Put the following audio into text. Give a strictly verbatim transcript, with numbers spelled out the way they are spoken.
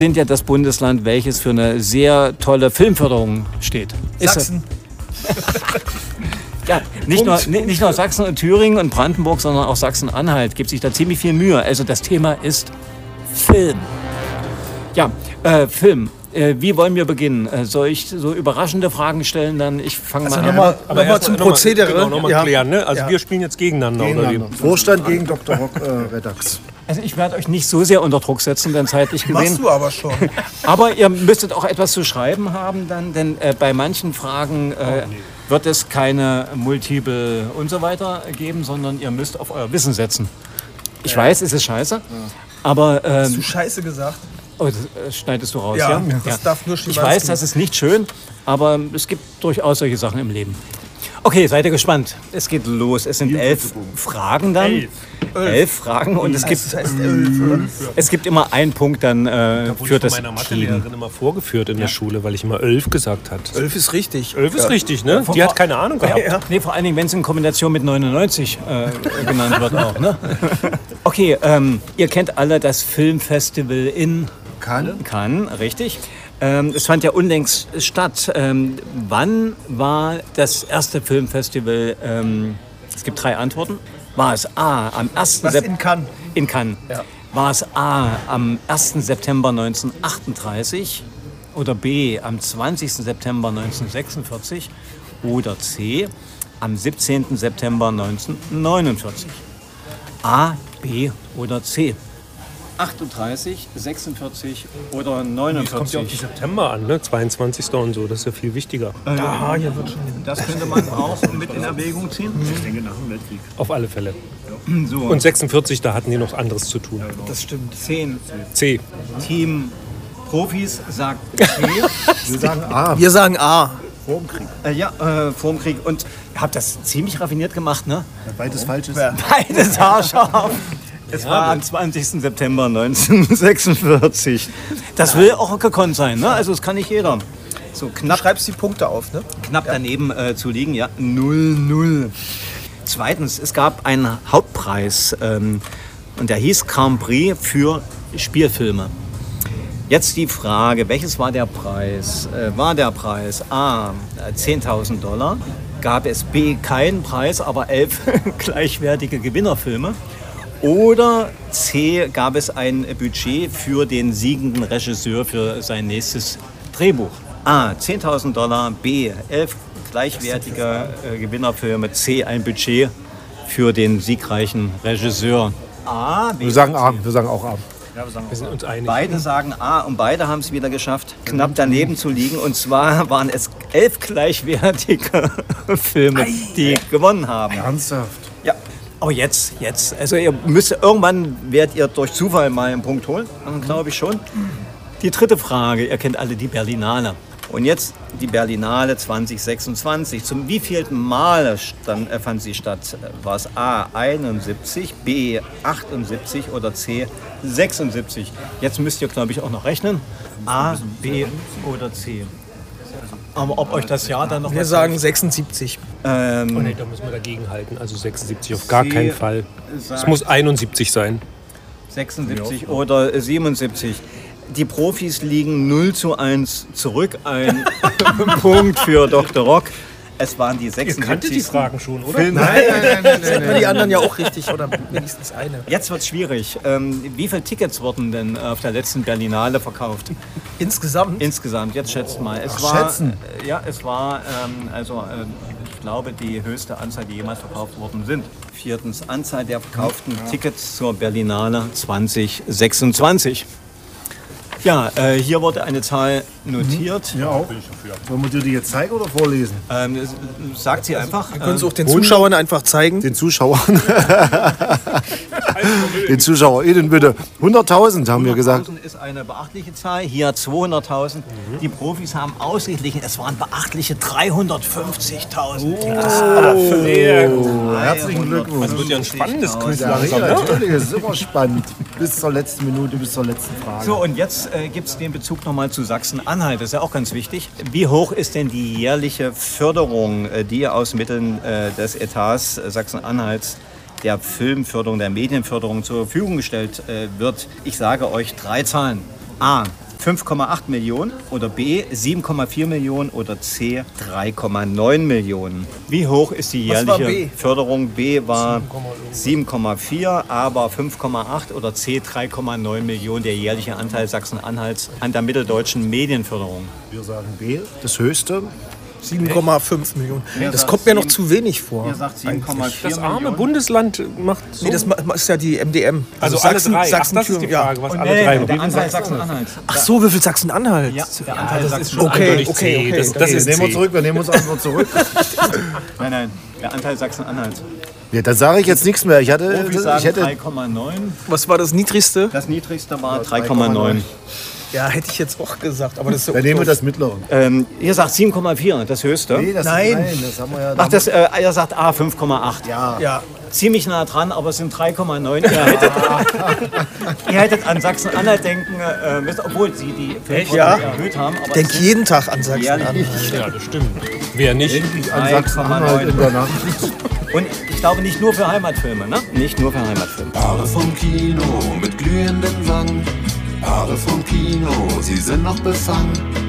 sind ja das Bundesland, welches für eine sehr tolle Filmförderung steht. Sachsen. Ja, nicht nur, nicht nur Sachsen und Thüringen und Brandenburg, sondern auch Sachsen-Anhalt gibt sich da ziemlich viel Mühe. Also das Thema ist Film. Ja, äh, Film. Äh, wie wollen wir beginnen? Äh, soll ich so überraschende Fragen stellen? Dann ich fange Also mal noch an. mal, aber noch mal zum Prozedere. Genau, noch mal Ja. klären, ne? Also Ja. wir spielen jetzt gegeneinander. Gegeneinander. Oder wie? Vorstand gegen Doktor Rock äh, Redax. Also ich werde euch nicht so sehr unter Druck setzen, denn zeitlich gesehen. Machst du aber schon. Aber ihr müsstet auch etwas zu schreiben haben dann, denn äh, bei manchen Fragen äh, wird es keine Multiple und so weiter geben, sondern ihr müsst auf euer Wissen setzen. Ich weiß, es ist scheiße, aber... Ähm, Hast du Scheiße gesagt? oh, das äh, schneidest du raus, Ja, ja? das darf nur Ich Schimanski. weiß, das ist nicht schön, aber es gibt durchaus solche Sachen im Leben. Okay, seid ihr gespannt? Es geht los. Es sind elf Fragen dann. Elf. Elf Fragen und es gibt, Das heißt elf, oder? es gibt immer einen Punkt dann äh, Da wurde für ich von das meiner Team. Mathelehrerin immer vorgeführt in der Schule, weil ich immer Elf gesagt hat. Elf ist richtig. Elf ist richtig, ne? Die hat keine Ahnung gehabt. Ja. Nee, vor allen Dingen, wenn es in Kombination mit neunundneunzig äh, genannt wird auch. Ne? Okay, ähm, ihr kennt alle das Filmfestival in Kann? Cannes, richtig. Ähm, es fand ja unlängst statt. Ähm, wann war das erste Filmfestival? Ähm, es gibt drei Antworten. War es A am ersten Was September? in Cannes? In Cannes. Ja. War es A am ersten September neunzehnhundertachtunddreißig oder B am zwanzigsten September neunzehnhundertsechsundvierzig oder C am siebzehnten September neunzehnhundertneunundvierzig? A, B oder C? achtunddreißig, sechsundvierzig oder Kommt ja auf die neunundvierzig? September an, ne? zweiundzwanzigsten und so, das ist ja viel wichtiger. Ah, hier wird schon. Das könnte man auch mit in Erwägung ziehen. Ich denke nach dem Weltkrieg. Auf alle Fälle. So, Und sechsundvierzig, da hatten die noch anderes zu tun. Das stimmt. zehn. C. Team Profis sagt C. Wir sagen A. Wir sagen A. Vor dem Krieg. äh, ja, äh, vor dem Krieg. Und ihr habt das ziemlich raffiniert gemacht, ne? Beides falsch ist. Beides haarscharf. Es war am zwanzigsten September neunzehnhundertsechsundvierzig. Das will auch gekonnt sein, ne? Also das kann nicht jeder. So Du knapp, schreibst die Punkte auf, ne? knapp daneben äh, zu liegen, ja, null null. Zweitens, es gab einen Hauptpreis ähm, und der hieß Grand Prix für Spielfilme. Jetzt die Frage, welches war der Preis? Äh, war der Preis A äh, zehntausend Dollar? Gab es B keinen Preis, aber elf gleichwertige Gewinnerfilme? Oder C, gab es ein Budget für den siegenden Regisseur für sein nächstes Drehbuch? A, zehntausend Dollar, B, elf gleichwertige äh, Gewinnerfilme, C, ein Budget für den siegreichen Regisseur. A, B, Wir sagen A. Wir sagen auch A. Wir sind uns einig. Beide sagen A und beide haben es wieder geschafft, knapp daneben zu liegen. Und zwar waren es elf gleichwertige Filme, die gewonnen haben. Ernsthaft. Ja. Aber jetzt, jetzt. Also ihr müsst, irgendwann werdet ihr durch Zufall mal einen Punkt holen, glaube ich schon. Die dritte Frage, ihr kennt alle die Berlinale. Und jetzt die Berlinale zwanzig sechsundzwanzig. Zum wievielten Mal stand, äh, fand sie statt? War es A einundsiebzig, B achtundsiebzig oder C sechsundsiebzig? Jetzt müsst ihr, glaube ich, auch noch rechnen. A, B oder C. Aber ob euch das Jahr dann noch Wir was sagen sechsundsiebzig. Ähm, Oh nee, da müssen wir dagegen halten. Also sechsundsiebzig auf gar C keinen Fall. sagt- Es muss einundsiebzig sein. sechsundsiebzig oder siebenundsiebzig. Die Profis liegen null zu eins zurück. Ein Punkt für Doktor Rock. Es waren die Ihr sechsundsiebzig. kanntet die Fragen schon, oder? Filme. Nein, nein, nein, nein, nein. Hätten wir die anderen ja auch richtig oder wenigstens eine. Jetzt wird es schwierig. Ähm, wie viele Tickets wurden denn auf der letzten Berlinale verkauft? Insgesamt? Insgesamt, jetzt schätzt mal. Es Ach, war, schätzen. äh, Ja, es war ähm, also, äh, ich glaube, die höchste Anzahl, die jemals verkauft worden sind. Viertens, Anzahl der verkauften Tickets zur Berlinale zwanzig sechsundzwanzig. Ja, äh, hier wurde eine Zahl notiert. Ja, auch. Wollen wir dir die jetzt zeigen oder vorlesen? Ähm, s- sagt sie einfach. Wir können es Ähm, auch den Zuschauern einfach zeigen. Den Zuschauern. Den ZuschauerInnen bitte. hunderttausend haben wir gesagt. hunderttausend ist eine beachtliche Zahl, hier zweihunderttausend. Die Profis haben ausgeglichen, es waren beachtliche dreihundertfünfzigtausend. Sehr gut. Herzlichen Glückwunsch. Das wird ja ein spannendes Quiz Ja, langsam, ne? natürlich, das ist immer spannend. Bis zur letzten Minute, bis zur letzten Frage. So, und jetzt äh, gibt es den Bezug nochmal zu Sachsen-Anhalt. Das ist ja auch ganz wichtig. Wie hoch ist denn die jährliche Förderung, äh, die aus Mitteln äh, des Etats äh, Sachsen-Anhalts der Filmförderung, der Medienförderung zur Verfügung gestellt äh, wird? Ich sage euch drei Zahlen. A. fünf Komma acht Millionen oder B sieben Komma vier Millionen oder C drei Komma neun Millionen. Wie hoch ist die Was war jährliche B? Förderung? B war sieben Komma vier, A war fünf Komma acht oder C drei Komma neun Millionen, der jährliche Anteil Sachsen-Anhalts an der mitteldeutschen Medienförderung. Wir sagen B, das höchste. sieben Komma fünf Millionen. Wer Das sagt kommt mir noch sieben- zu wenig vor. Ihr sagt sieben Komma vier Das arme Millionen. Bundesland macht so. Nee, das ma- ist ja die M D M. also Sachsen, alle drei. Sachsen, Ach, das ist die Thüringen, Frage, was Und alle nee, drei der machen. Anteil Sachsen-Anhalt. Ach so, wie viel Sachsen-Anhalt? Ja, der Ja, Anteil das ist Sachsen-Anhalt. Okay, eindeutig okay, C. okay, Das, das okay. ist Nehmen wir C. zurück, wir nehmen uns einfach zurück. Nein, nein, der Anteil Sachsen-Anhalt. Ja, da sage ich jetzt nichts mehr. Ich hatte, Profis ich sagen hätte drei Komma neun. Was war das niedrigste? Das niedrigste war drei Komma neun. Ja, hätte ich jetzt auch gesagt. Aber das ist so dann nehmen wir das mittlere. Ähm, ihr sagt sieben Komma vier, das höchste. Nee, das, Nein. nein, das haben wir ja. Ach, das, äh, ihr sagt A fünf Komma acht. ja. Ja, Ziemlich nah dran, aber es sind drei Komma neun. Ihr hättet, ihr hättet an Sachsen-Anhalt denken äh, müssen, obwohl sie die Filmquote Ja. erhöht haben. Aber ich denke es sind jeden Tag an Sachsen-Anhalt. jährlich Ja, das stimmt. Wer nicht? An drei Komma neun. Sachsen-Anhalt in der Nacht. Und ich glaube nicht nur für Heimatfilme, ne? Nicht nur für Heimatfilme. Paare vom Kino mit glühenden Wangen. Paare vom Kino, sie sind noch befangen.